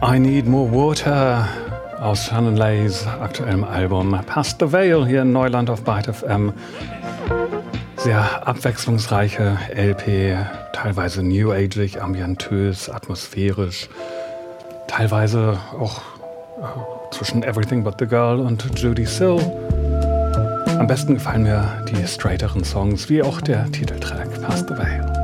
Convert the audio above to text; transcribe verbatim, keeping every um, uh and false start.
I Need More Water aus Shannon Leys aktuellem Album Past the Veil hier in Neuland auf Byte F M. Sehr abwechslungsreiche L P, teilweise new ageig, ambientös, atmosphärisch, teilweise auch äh, zwischen Everything But the Girl und Judy Sill. Am besten gefallen mir die straighteren Songs, wie auch der Titeltrack Past the Veil.